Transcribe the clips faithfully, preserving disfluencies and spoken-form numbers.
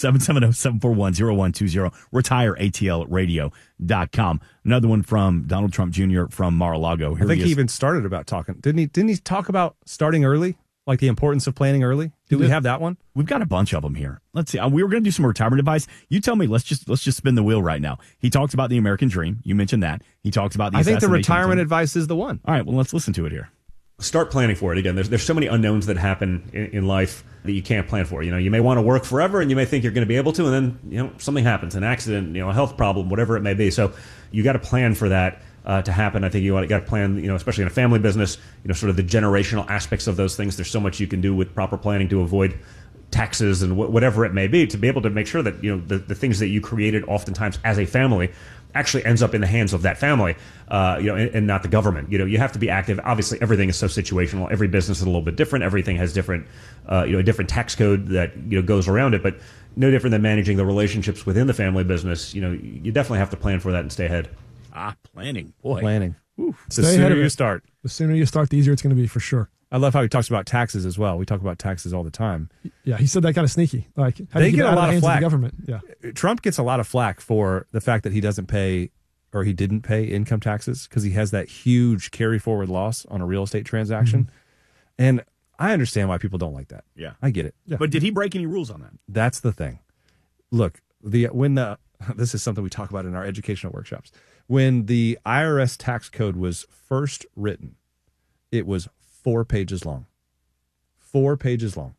seven seven zero, seven four one, zero one two zero, retire A T L radio dot com. Another one from Donald Trump Junior from Mar-a-Lago. Here I think he, he is. even started about talking. Didn't he? Didn't he talk about starting early? Like the importance of planning early? Do we have that one? We've got a bunch of them here. Let's see. Uh, we were going to do some retirement advice. You tell me. Let's just let's just spin the wheel right now. He talks about the American dream. You mentioned that. He talks about the I think the assassination retirement attempt. advice is the one. All right. Well, let's listen to it here. Start planning for it. Again, there's there's so many unknowns that happen in, in life that you can't plan for. You know, you may want to work forever, and you may think you're going to be able to, and then you know something happens, an accident, you know, a health problem, whatever it may be. So you got to plan for that uh, to happen. I think you got to plan, you know, especially in a family business, you know, sort of the generational aspects of those things. There's so much you can do with proper planning to avoid taxes and wh- whatever it may be, to be able to make sure that you know the, the things that you created oftentimes as a family actually ends up in the hands of that family, uh, you know, and, and not the government. You know, you have to be active. Obviously, everything is so situational. Every business is a little bit different. Everything has different, uh, you know, a different tax code that you know goes around it. But no different than managing the relationships within the family business. You know, you definitely have to plan for that and stay ahead. Ah, planning, boy, Planning. Oof. The Stay ahead sooner of you it. start. The sooner you start, the easier it's going to be for sure. I love how he talks about taxes as well. We talk about taxes all the time. Yeah, he said that kind of sneaky. Like, how do They you get it a out lot the of hands flack. the government. Yeah, Trump gets a lot of flack for the fact that he doesn't pay or he didn't pay income taxes because he has that huge carry forward loss on a real estate transaction. Mm-hmm. And I understand why people don't like that. Yeah. I get it. Yeah. But did he break any rules on that? That's the thing. Look, the when the this is something we talk about in our educational workshops. When the I R S tax code was first written, it was four pages long. Four pages long.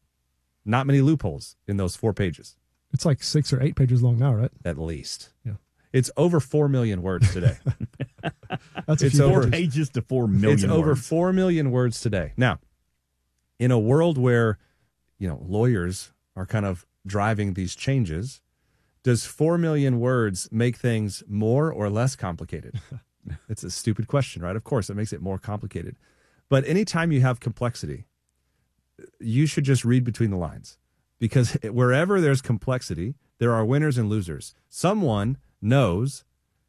Not many loopholes in those four pages, it's like six or eight pages long now, right? at least. Yeah, It's over four million words today. that's a It's few over- Four words. pages to four million It's over words. four million words today. Now, in a world where, you know, lawyers are kind of driving these changes, does four million words make things more or less complicated? It's a stupid question, right? Of course, it makes it more complicated. But anytime you have complexity, you should just read between the lines, because wherever there's complexity, there are winners and losers. Someone knows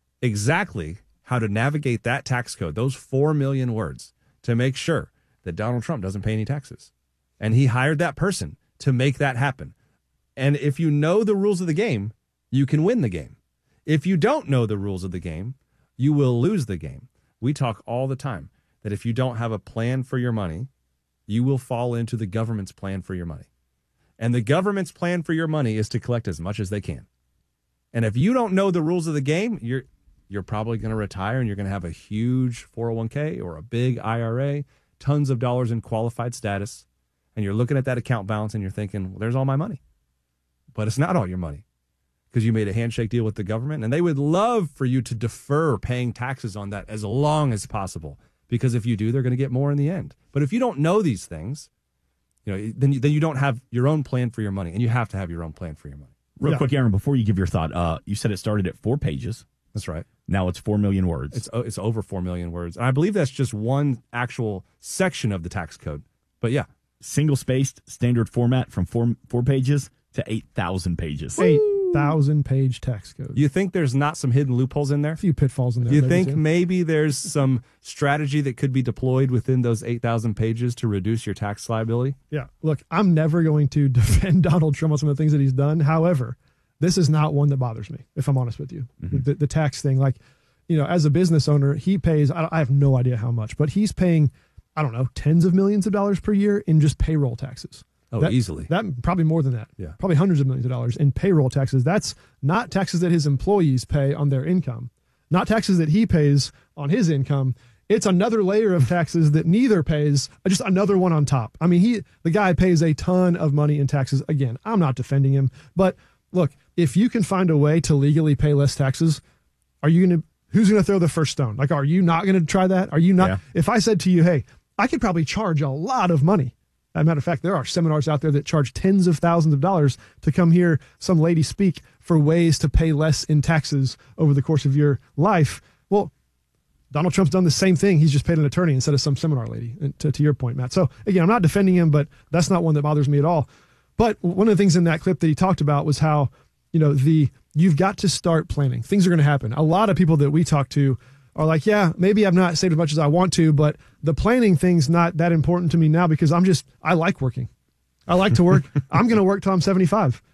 exactly how to navigate that tax code, those four million words, to make sure that Donald Trump doesn't pay any taxes. And he hired that person to make that happen. And if you know the rules of the game, you can win the game. If you don't know the rules of the game, you will lose the game. We talk all the time that if you don't have a plan for your money, you will fall into the government's plan for your money. And the government's plan for your money is to collect as much as they can. And if you don't know the rules of the game, you're you're probably going to retire and you're going to have a huge four oh one k or a big I R A, tons of dollars in qualified status, and you're looking at that account balance and you're thinking, well, there's all my money. But it's not all your money, because you made a handshake deal with the government, and they would love for you to defer paying taxes on that as long as possible, because if you do, they're going to get more in the end. But if you don't know these things, you know, then you, then you don't have your own plan for your money, and you have to have your own plan for your money. Real Yeah. quick, Aaron, before you give your thought, uh, you said it started at four pages. That's right. Now it's four million words. It's it's over four million words, and I believe that's just one actual section of the tax code. But yeah, Single spaced standard format from four four pages to eight thousand pages. Eight thousand page tax code. you think there's not some hidden loopholes in there? a few pitfalls in there. Do you maybe, think too. maybe there's some strategy that could be deployed within those eight thousand pages to reduce your tax liability? Yeah. Look, I'm never going to defend Donald Trump on some of the things that he's done. However, this is not one that bothers me, if I'm honest with you. Mm-hmm. The, the tax thing, like, you know, as a business owner, he pays, I, I have no idea how much, but he's paying, I don't know, tens of millions of dollars per year in just payroll taxes. Oh, That- easily. That probably more than that. Yeah. Probably hundreds of millions of dollars in payroll taxes. That's not taxes that his employees pay on their income, not taxes that he pays on his income. It's another layer of taxes that neither pays, just another one on top. I mean, he, the guy pays a ton of money in taxes. Again, I'm not defending him, but look, if you can find a way to legally pay less taxes, are you going to, who's going to throw the first stone? Like, are you not going to try that? Are you not? Yeah. If I said to you, hey, I could probably charge a lot of money. As a matter of fact, there are seminars out there that charge tens of thousands of dollars to come hear some lady speak for ways to pay less in taxes over the course of your life. Well, Donald Trump's done the same thing. He's just paid an attorney instead of some seminar lady, to, to your point, Matt. So, again, I'm not defending him, but that's not one that bothers me at all. But one of the things in that clip that he talked about was how, you know, the you've got to start planning. Things are going to happen. A lot of people that we talk to are like, yeah, maybe I've not saved as much as I want to, but the planning thing's not that important to me now because I'm just, I like working. I like to work. I'm going to work till I'm seventy-five.